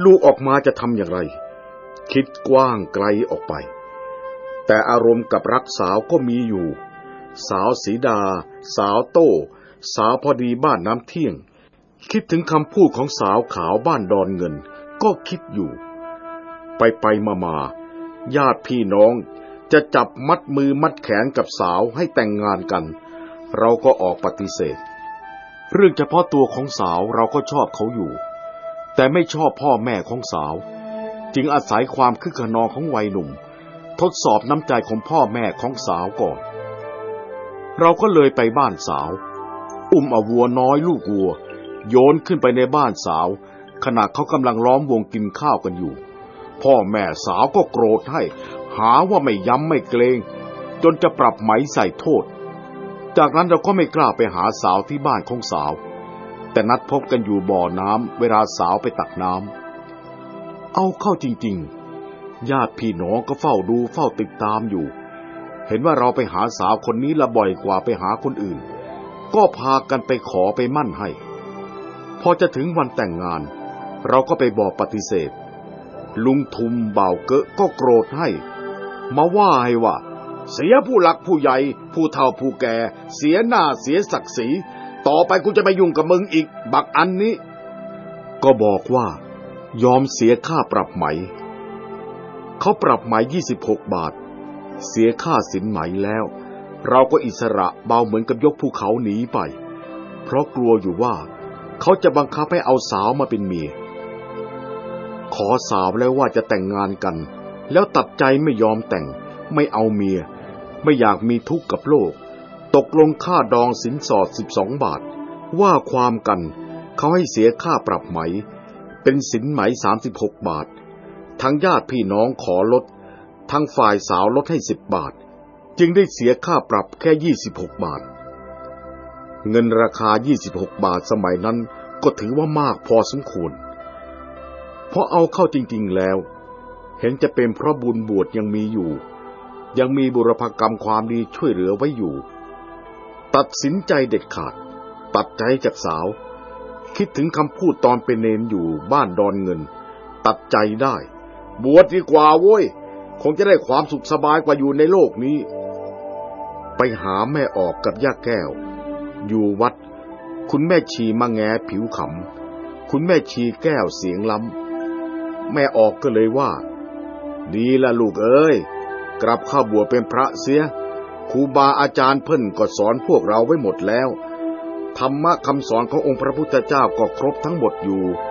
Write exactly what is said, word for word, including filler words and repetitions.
ลูกออกมาจะทำอย่างไรคิดกว้างไกลออกไปแต่อารมณ์กับรักสาวก็มีอยู่สาวสีดาสาวโต้สาวพอดีบ้านน้ำเที่ยงคิดถึงคำพูดของสาวขาวบ้านดอนเงินก็คิดอยู่ไปไปมามาญาติพี่น้องจะจับมัดมือมัดแขนกับสาวให้แต่งงานกันเราก็ออกปฏิเสธเรื่องเฉพาะตัวของสาวเราก็ชอบเขาอยู่แต่ไม่ชอบพ่อแม่ของสาวจึงอาศัยความคึกขนองของวัยหนุ่มทดสอบน้ำใจของพ่อแม่ของสาวก่อนเราก็เลยไปบ้านสาวอุ้มเอาวัวน้อยลูกวัวโยนขึ้นไปในบ้านสาวขณะเขากำลังล้อมวงกินข้าวกันอยู่พ่อแม่สาวก็โกรธให้หาว่าไม่ย้ำไม่เกรงจนจะปรับไหมใส่โทษจากนั้นเราก็ไม่กล้าไปหาสาวที่บ้านของสาวแต่นัดพบกันอยู่บ่อน้ำเวลาสาวไปตักน้ำเอาเข้าจริงๆญาติพี่น้องก็เฝ้าดูเฝ้าติดตามอยู่เห็นว่าเราไปหาสาวคนนี้ละบ่อยกว่าไปหาคนอื่นก็พากันไปขอไปมั่นให้พอจะถึงวันแต่งงานเราก็ไปบอกปฏิเสธลุงทุมบ่าวเกะก็โกรธให้มาว่าให้ว่าเสียผู้หลักผู้ใหญ่ผู้เฒ่าผู้แก่เสียหน้าเสียศักดิ์ศรีต่อไปกูจะไม่ยุ่งกับมึงอีกบักอันนี้ก็บอกว่ายอมเสียค่าปรับไหมเขาปรับไหมยี่สิบหกบาทเสียค่าสินไหมแล้วเราก็อิสระเบาเหมือนกับยกภูเขาหนีไปเพราะกลัวอยู่ว่าเขาจะบังคับให้เอาสาวมาเป็นเมียขอสาวแล้วว่าจะแต่งงานกันแล้วตัดใจไม่ยอมแต่งไม่เอาเมียไม่อยากมีทุกข์กับโลกตกลงค่าดองสินสอดสิบสองบาทว่าความกันเขาให้เสียค่าปรับไหมเป็นสินไหมสามสิบหกบาททั้งญาติพี่น้องขอลดทั้งฝ่ายสาวลดให้สิบบาทจึงได้เสียค่าปรับแค่ยี่สิบหกบาทเงินราคายี่สิบหกบาทสมัยนั้นก็ถือว่ามากพอสมควรเพราะเอาเข้าจริงๆแล้วเห็นจะเป็นเพราะบุญบวชยังมีอยู่ยังมีบุรพกรรมความดีช่วยเหลือไว้อยู่ตัดสินใจเด็ดขาดตัดใจจากสาวคิดถึงคำพูดตอนเป็นเนนอยู่บ้านดอนเงินตัดใจได้บวชดีกว่าโว้ยคงจะได้ความสุขสบายกว่าอยู่ในโลกนี้ไปหาแม่ออกกับย่าแก้วอยู่วัดคุณแม่ชีมาแงผิวขำคุณแม่ชีแก้วเสียงล้ำแม่ออกก็เลยว่าดีละลูกเอ้ยกลับเข้าบวชเป็นพระเสียครูบาอาจารย์เพิ่นก็สอนพวกเราไว้หมดแล้วธรรมะคำสอนขององค์พระพุทธเจ้าก็ครบทั้งหมดอยู่